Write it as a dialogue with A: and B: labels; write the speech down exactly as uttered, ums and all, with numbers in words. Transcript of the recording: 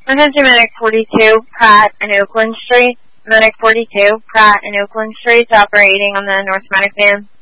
A: Attention Medic forty-two, Pratt and Oakland Street. Medic forty-two, Pratt and Oakland Streets operating on the North Medic van.